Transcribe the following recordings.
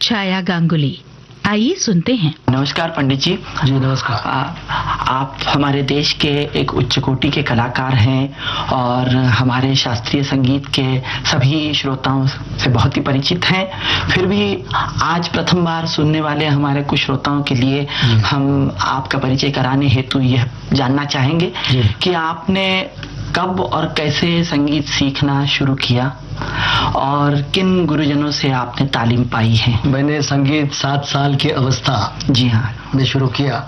छाया गांगुली। आइए सुनते हैं। नमस्कार पंडित जी। जी नमस्कार। आप हमारे देश के एक उच्च कोटि के कलाकार हैं और हमारे शास्त्रीय संगीत के सभी श्रोताओं से बहुत ही परिचित हैं। फिर भी आज प्रथम बार सुनने वाले हमारे कुछ श्रोताओं के लिए हम आपका परिचय कराने हेतु यह जानना चाहेंगे कि आपने कब और कैसे संगीत सीखना शुरू किया और किन गुरुजनों से आपने तालीम पाई है। मैंने संगीत 7 साल की अवस्था जी हाँ में शुरू किया।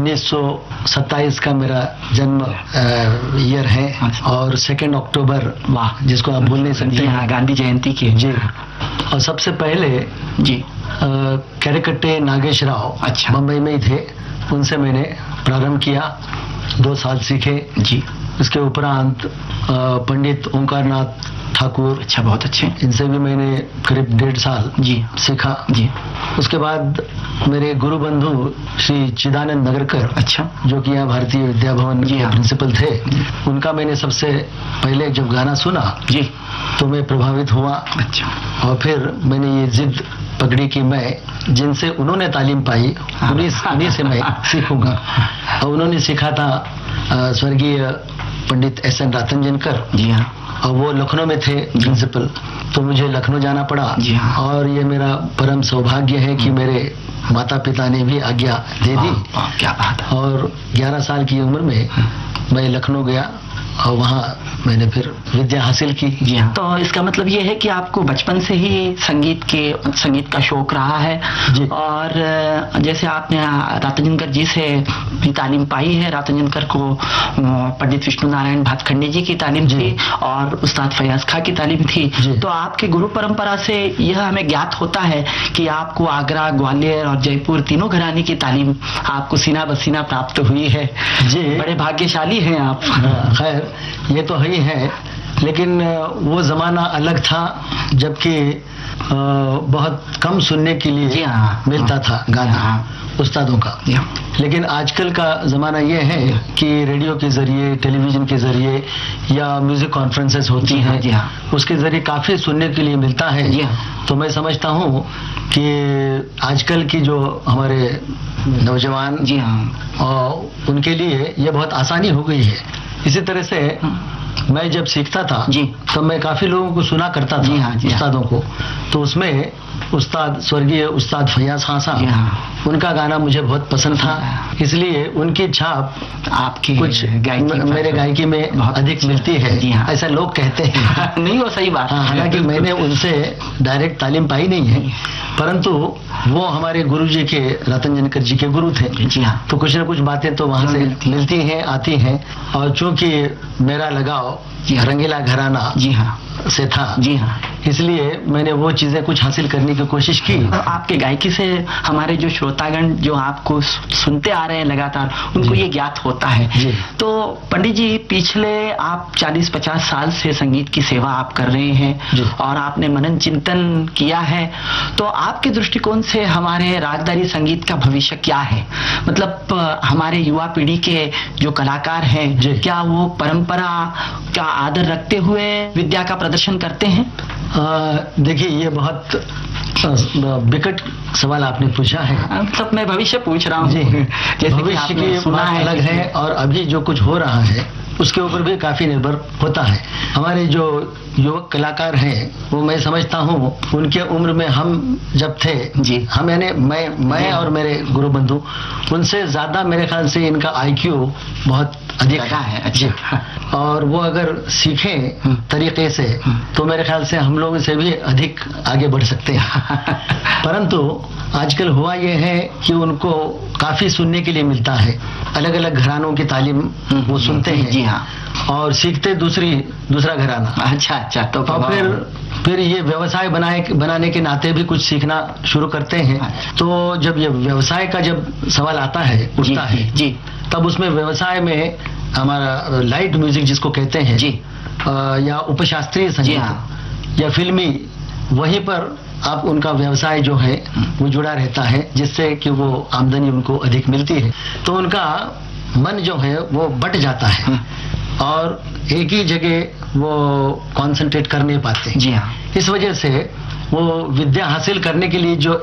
1927 का मेरा जन्म ईयर है और 2 अक्टूबर वाह जिसको आप बोल नहीं सकते हैं गांधी जयंती की। जी। और सबसे पहले जी कैरेकट्टे नागेश राव अच्छा बम्बई में ही थे, उनसे मैंने प्रारंभ किया। 2 साल सीखे जी। इसके उपरांत पंडित ओंकारनाथ ठाकुर अच्छा बहुत अच्छे, इनसे भी मैंने करीब 1.5 साल जी सीखा। जी। उसके बाद मेरे गुरु बंधु श्री चिदानंद नगरकर अच्छा जो कि यहाँ भारतीय विद्या भवन के प्रिंसिपल थे, उनका मैंने सबसे पहले जब गाना सुना जी तो मैं प्रभावित हुआ। अच्छा। और फिर मैंने ये जिद पकड़ी कि मैं जिनसे उन्होंने तालीम पाई उन्हीं से मैं सीखूंगा। और उन्होंने सीखा था स्वर्गीय पंडित एस.एन. रातंजनकर जी हाँ। और वो लखनऊ में थे प्रिंसिपल, तो मुझे लखनऊ जाना पड़ा। जी हाँ। और ये मेरा परम सौभाग्य है कि मेरे माता पिता ने भी आज्ञा दे दी। क्या बात है। और 11 साल की उम्र में मैं लखनऊ गया और वहाँ मैंने फिर विद्या हासिल की। जी हाँ। तो इसका मतलब ये है कि आपको बचपन से ही संगीत का शौक रहा है जी। और जैसे आपने रातंजनकर जी से भी तालीम पाई है। रातंजनकर को पंडित विष्णु नारायण भातखंडे जी की तालीम थी और उस्ताद फयाज खां की तालीम थी। तो आपके गुरु परंपरा से यह हमें ज्ञात होता है कि आपको आगरा, ग्वालियर और जयपुर तीनों घराने की तालीम आपको सीना बसीना प्राप्त हुई है। जी बड़े भाग्यशाली हैं आप। खैर ये तो ही है, लेकिन वो जमाना अलग था जबकि बहुत कम सुनने के लिए मिलता था गाना उस्तादों का। लेकिन आजकल का जमाना ये है कि रेडियो के जरिए, टेलीविजन के जरिए या म्यूजिक कॉन्फ्रेंसेस होती हैं, उसके जरिए काफी सुनने के लिए मिलता है। तो मैं समझता हूँ कि आजकल की जो हमारे नौजवान जी हाँ उनके लिए ये बहुत आसानी हो गई है। इसी तरह से मैं जब सीखता था जी तो मैं काफी लोगों को सुना करता था। जी हाँ, उस्तादों को, तो उसमें उस्ताद स्वर्गीय उस्ताद फयाज खां साहब, उनका गाना मुझे बहुत पसंद था, इसलिए उनकी छाप आपकी कुछ मेरे गायकी में अधिक मिलती है। ऐसा लोग कहते हैं। नहीं वो सही बात। हालांकि मैंने उनसे डायरेक्ट तालीम पाई नहीं है, परंतु वो हमारे गुरु जी के रातंजनकर जी के गुरु थे। जी हाँ। तो कुछ न कुछ बातें तो वहाँ से मिलती हैं, आती हैं। और चूंकि मेरा लगाव रंगीला घराना जी हाँ से था जी हाँ, इसलिए मैंने वो चीजें कुछ हासिल करने की कोशिश की। आपके गायकी से हमारे जो श्रोतागण जो आपको सुनते आ रहे हैं लगातार, उनको ये ज्ञात होता है। तो पंडित जी पिछले आप 40-50 साल से संगीत की सेवा आप कर रहे हैं और आपने मनन चिंतन किया है। तो आपके दृष्टिकोण से हमारे रागदारी संगीत का भविष्य क्या है? मतलब हमारे युवा पीढ़ी के जो कलाकार हैं, क्या वो परंपरा का आदर रखते हुए विद्या का प्रदर्शन करते हैं? देखिए ये बहुत विकट सवाल आपने पूछा है। मतलब मैं भविष्य पूछ रहा हूँ। जैसे भविष्य की सुना अलग है और अभी जो कुछ हो रहा है उसके ऊपर भी काफी निर्भर होता है। हमारे जो युवक कलाकार हैं वो मैं समझता हूँ उनके उम्र में हम जब थे हम यानी मैं और मेरे गुरु बंधु, उनसे ज्यादा मेरे ख्याल से इनका IQ बहुत अधिक है। अच्छा। और वो अगर सीखें तरीके से तो मेरे ख्याल से हम लोगों से भी अधिक आगे बढ़ सकते हैं। परंतु आजकल हुआ ये है कि उनको काफी सुनने के लिए मिलता है, अलग अलग घरानों की तालीम वो सुनते हैं। जी हाँ। और सीखते दूसरा घराना। अच्छा। तो फिर ये व्यवसाय बनाने के नाते भी कुछ सीखना शुरू करते हैं। तो जब ये व्यवसाय का जब सवाल आता है उठता है तब उसमें व्यवसाय में हमारा लाइट म्यूजिक जिसको कहते हैं या उपशास्त्रीय संगीत या फिल्मी, वहीं पर आप उनका व्यवसाय जो है वो जुड़ा रहता है, जिससे कि वो आमदनी उनको अधिक मिलती है। तो उनका मन जो है वो बट जाता है और एक ही जगह वो कंसंट्रेट कर नहीं पाते। इस वजह से वो विद्या हासिल करने के लिए जो